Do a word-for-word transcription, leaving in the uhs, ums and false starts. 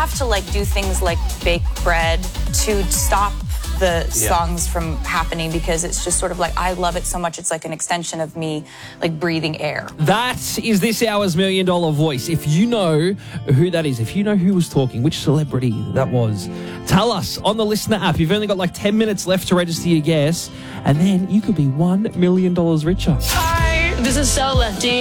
have to like do things like bake bread to stop the songs from happening, because it's just sort of like, I love it so much. It's like an extension of me, like breathing air. That is this hour's Million Dollar Voice. If you know who that is, if you know who was talking, which celebrity that was, tell us on the Listener app. You've only got like ten minutes left to register your guess, and then you could be one million dollars richer. Hi, this is So Lefty.